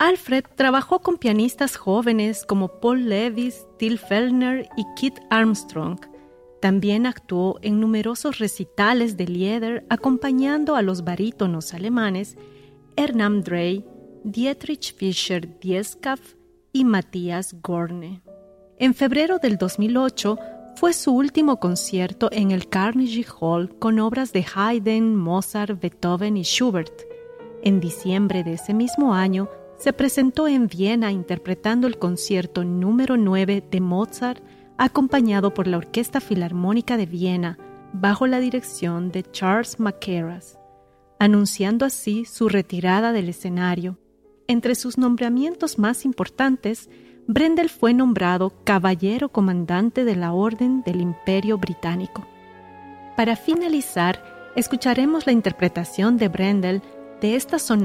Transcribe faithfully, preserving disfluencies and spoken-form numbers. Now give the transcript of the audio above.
Alfred trabajó con pianistas jóvenes como Paul Levis, Till Fellner y Kit Armstrong. También actuó en numerosos recitales de Lieder acompañando a los barítonos alemanes Hernán Drey, Dietrich Fischer-Dieskau y Matthias Gorne. En febrero del dos mil ocho fue su último concierto en el Carnegie Hall con obras de Haydn, Mozart, Beethoven y Schubert. En diciembre de ese mismo año se presentó en Viena interpretando el concierto número nueve de Mozart, acompañado por la Orquesta Filarmónica de Viena, bajo la dirección de Charles Mackerras, anunciando así su retirada del escenario. Entre sus nombramientos más importantes, Brendel fue nombrado Caballero Comandante de la Orden del Imperio Británico. Para finalizar, escucharemos la interpretación de Brendel de esta sonata